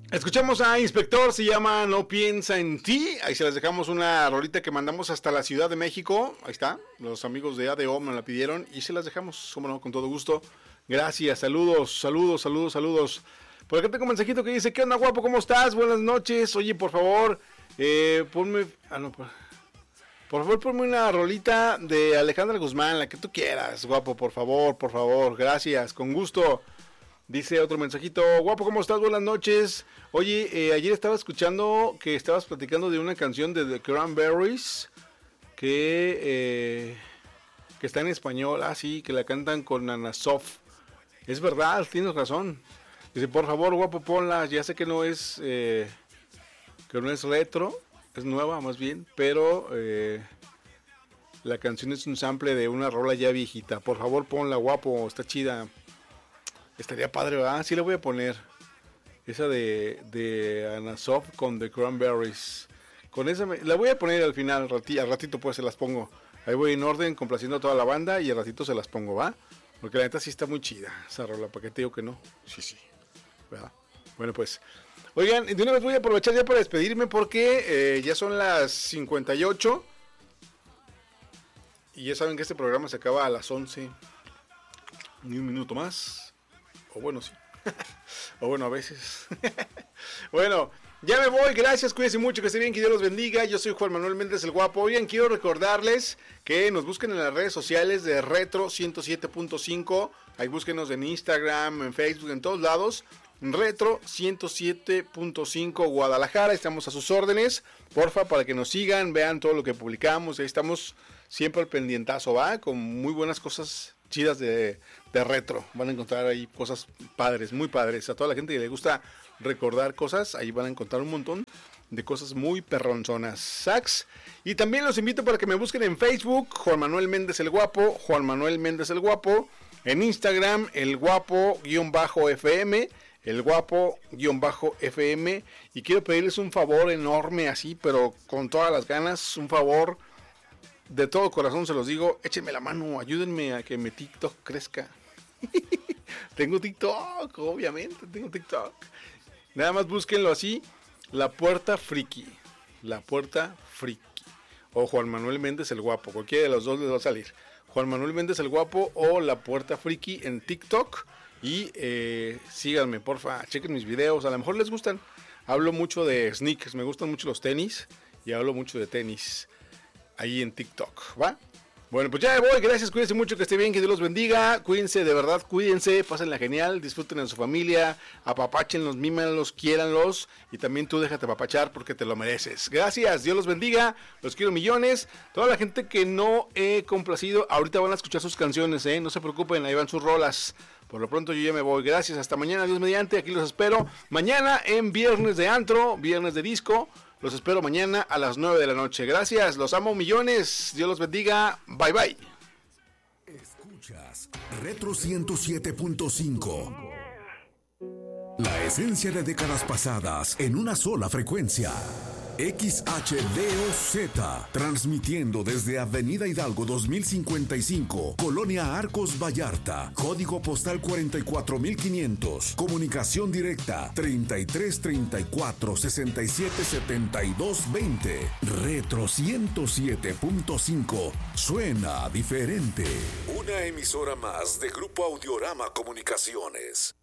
Escuchamos a Inspector, se llama No Piensa en Ti. Ahí se les dejamos una rolita que mandamos hasta la Ciudad de México. Ahí está, los amigos de ADO me la pidieron y se las dejamos, como no, con todo gusto. Gracias, saludos. Por acá tengo un mensajito que dice: ¿qué onda, guapo? ¿Cómo estás? Buenas noches. Oye, por favor, ponme... Por favor, ponme una rolita de Alejandra Guzmán, la que tú quieras, guapo, por favor. Gracias, con gusto. Dice otro mensajito: guapo, ¿cómo estás? Buenas noches. Oye, ayer estaba escuchando que estabas platicando de una canción de The Cranberries que está en español. Ah, sí, que la cantan con Ana Sof. Es verdad, tienes razón. Dice: por favor, guapo, ponla. Ya sé que no es retro, es nueva más bien, pero la canción es un sample de una rola ya viejita. Por favor, ponla, guapo, está chida. Estaría padre, ¿verdad? Sí la voy a poner. Esa de Ana Sof con The Cranberries. Con esa la voy a poner al final, al ratito pues se las pongo. Ahí voy en orden, complaciendo a toda la banda y al ratito se las pongo, ¿va? Porque la neta sí está muy chida esa rola, ¿para qué te digo que no? Sí, ¿verdad? Bueno, pues, oigan, de una vez voy a aprovechar ya para despedirme porque ya son las 58. Y ya saben que este programa se acaba a las 11. Ni un minuto más. O bueno, sí. O bueno, a veces. Bueno, ya me voy. Gracias, cuídense mucho, que esté bien, que Dios los bendiga. Yo soy Juan Manuel Méndez el Guapo. Oigan, quiero recordarles que nos busquen en las redes sociales de Retro 107.5. Ahí búsquenos en Instagram, en Facebook, en todos lados. Retro 107.5 Guadalajara. Estamos a sus órdenes. Porfa, para que nos sigan, vean todo lo que publicamos. Ahí estamos siempre al pendientazo, ¿va? Con muy buenas cosas chidas de retro. Van a encontrar ahí cosas padres, muy padres. A toda la gente que le gusta recordar cosas, ahí van a encontrar un montón de cosas muy perronzonas. Sax. Y también los invito para que me busquen en Facebook, Juan Manuel Méndez el Guapo, Juan Manuel Méndez el Guapo. En Instagram, el Guapo-FM, el Guapo-FM. Y quiero pedirles un favor enorme así, pero con todas las ganas, un favor. De todo corazón se los digo, échenme la mano, ayúdenme a que mi TikTok crezca. Tengo TikTok, obviamente, tengo TikTok. Nada más búsquenlo así, La Puerta Friki. La Puerta Friki. O Juan Manuel Méndez el Guapo, cualquiera de los dos les va a salir. Juan Manuel Méndez el Guapo o La Puerta Friki en TikTok. Y síganme, porfa, chequen mis videos, a lo mejor les gustan. Hablo mucho de sneakers, me gustan mucho los tenis y hablo mucho de tenis. Ahí en TikTok, ¿va? Bueno, pues ya me voy, gracias, cuídense mucho, que esté bien, que Dios los bendiga, cuídense, de verdad, cuídense, pásenla genial, disfruten en su familia, apapáchenlos, mímenlos, quiéranlos, y también tú déjate apapachar porque te lo mereces. Gracias, Dios los bendiga, los quiero millones. Toda la gente que no he complacido, ahorita van a escuchar sus canciones, no se preocupen, ahí van sus rolas. Por lo pronto yo ya me voy, gracias, hasta mañana, Dios mediante, aquí los espero, mañana en Viernes de Antro, Viernes de Disco. Los espero mañana a las 9 de la noche. Gracias, los amo millones. Dios los bendiga. Bye, bye. Escuchas Retro 107.5. La esencia de décadas pasadas en una sola frecuencia. XHDOZ, transmitiendo desde Avenida Hidalgo 2055, Colonia Arcos Vallarta, código postal 44500, comunicación directa 3334-677220, Retro 107.5, suena diferente. Una emisora más de Grupo Audiorama Comunicaciones.